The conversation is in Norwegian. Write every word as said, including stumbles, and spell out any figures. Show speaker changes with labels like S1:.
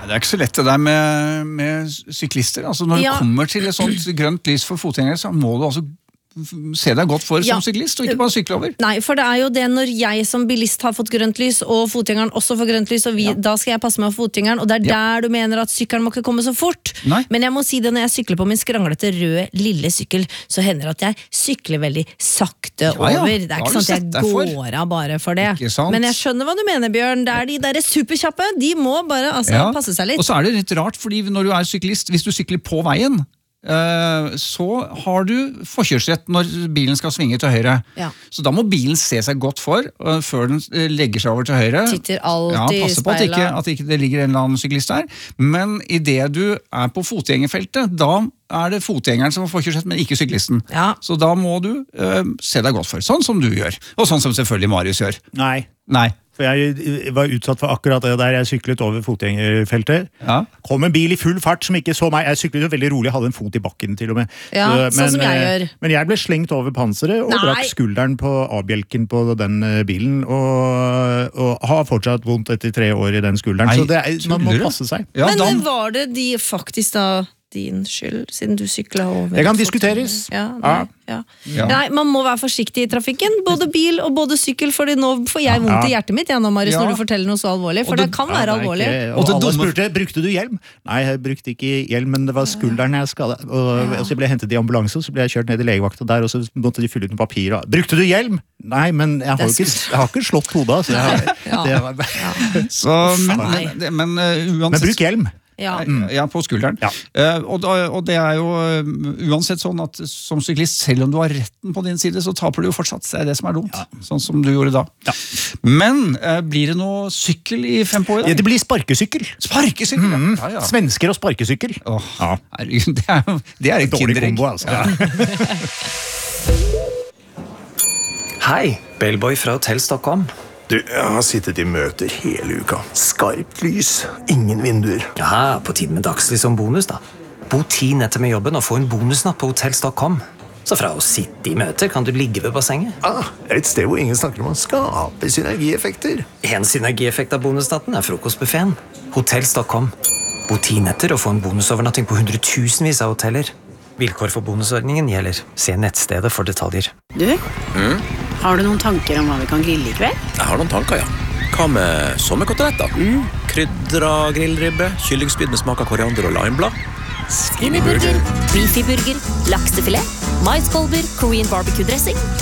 S1: Det er ikke så lett det der med, med syklister. Altså når
S2: Ja.
S1: du kommer til et sånt grønt lys for fotgjengere, så må du altså se deg godt for
S2: Ja.
S1: som syklist, og ikke bare sykle over.
S2: Nei, for det er jo det når jeg som bilist har fått grønt lys, og fotgjengeren også får grønt lys, og vi, da skal jeg passe meg for fotgjengeren, og det er
S1: Ja.
S2: der du mener at sykkelen må ikke komme så fort.
S1: Nei.
S2: Men jeg må si det, når jeg sykler på min skranglete røde lille sykkel, så hender det at jeg sykler veldig sakte
S1: Ja, ja.
S2: over. Det er
S1: Da har
S2: ikke
S1: du
S2: sånn at
S1: sett deg for.
S2: jeg går av bare for det.
S1: Ikke sant?
S2: Men jeg skjønner hva du mener, Bjørn. Det er de der superkjappe, de må bare altså,
S1: Ja.
S2: passe seg litt.
S1: Og så er det litt rart, fordi når du er syklist, hvis du sykler på veien, eh, så har du forkjørsrett når bilen skal svinge til høyre.
S2: Ja.
S1: Så da må bilen se seg godt for, eh, før den eh, legger seg over til høyre.
S2: Titter alltid
S1: ja,
S2: i
S1: passe på at,
S2: speilet.
S1: ikke, at ikke det ligger en eller annen syklist der. Men i det du er på fotgjengerfeltet, da er det fotgjengeren som får forkjørsrett, men ikke syklisten.
S2: Ja.
S1: Så da må du eh, se deg godt for, sånn som du gjør. Og sånn som selvfølgelig Marius gjør.
S3: Nei.
S1: Nei.
S3: For jeg var utsatt for akkurat det der. Jeg syklet over fotgjengerfeltet.
S1: Ja.
S3: Kom en bil i full fart som ikke så meg. Jeg syklet jo veldig rolig, hadde en fot i bakken til og med.
S2: Ja, sånn som jeg
S3: eh,
S2: gjør.
S3: Men jeg ble slengt over panseret og
S2: Nei.
S3: brakk skulderen på A-bjelken på den eh, bilen. Og, og har fortsatt vondt etter tre år i den skulderen.
S1: Nei,
S3: så det er, man må
S1: tuller du?
S3: passe seg.
S1: Ja,
S2: Men
S1: da-
S2: var det de faktisk da din skyld, siden du sykla over?
S3: Det kan diskuteres.
S2: Ja, nei, ja.
S1: Ja.
S2: Nei, man må være forsiktig i trafikken, både bil og både sykkel, fordi nå får jeg vondt i hjertet mitt, ja, nå, Marius,
S1: Ja.
S2: når du forteller noe så alvorlig, for
S1: Og
S2: det,
S1: det-
S2: kan
S3: Ja,
S2: være
S3: det er
S2: alvorlig.
S3: ikke-
S1: Og
S3: og
S1: det
S3: alle
S1: dumme-
S3: spurte, brukte du hjelm? Nei, jeg brukte ikke hjelm, men det var skulderen jeg skadet. Og,
S2: Ja.
S3: og så ble jeg hentet i ambulanse, og så ble jeg kjørt ned i legevakta der, og så måtte de fylle ut noen papirer. Brukte du hjelm? Nei, men jeg har,
S2: Det er
S3: jo ikke, jeg har ikke slått hodet, så jeg har,
S2: Ja.
S3: det var,
S1: Så, men,
S2: Nei.
S1: men, det- men eh, uansett...
S3: men bruk hjelm!
S2: Ja.
S1: Ja, på skulderen.
S3: Ja.
S1: Eh, og, da, og det er jo eh, uansett sånn at som syklist, selv om du har retten på din side, så taper du jo fortsatt. Det er det som er dumt. Sånn som du gjorde da.
S3: Ja.
S1: Men eh, blir det noe sykkel i Fempo i
S3: Ja,
S1: dag?
S3: det blir sparkesykkel.
S1: Sparkesykkel!
S3: Mm.
S1: Ja, ja.
S3: Svensker og sparkesykkel.
S1: Åh,
S3: Ja.
S1: herregud, det er, jo- det er et
S3: Dårlig
S1: kinderegg.
S3: kombo, altså.
S4: Hei, Bellboy fra Hotell Stockholm.
S5: Du, jeg har sittet i møter hele uka. Skarpt lys, ingen vinduer.
S4: Ja, på tide med dagslys som bonus, da. Bo ti netter med jobben og få en bonusnatt på Hotell Stockholm. Så fra å sitte i møter kan du ligge ved bassenget.
S5: Ah, det er et sted hvor ingen snakker om å skape synergieffekter.
S4: En synergieffekt av bonusnatten er frokostbuffeten. Hotell Stockholm. Bo ti netter og få en bonusovernatting på hundretusenvis av hoteller. Vilkår for bonusordningen gjelder. Se nettstedet for detaljer.
S6: Du, har du noen tanker om hva vi kan grille i kveld?
S7: Jeg har noen tanker, ja. Hva med sommerkoteletter? Mm. Krydra grillribbe, kyllingspyd med smak av koriander og limeblad.
S8: Skinnyburger, beefy burger, laksefilet, maiskolber, Korean barbecue dressing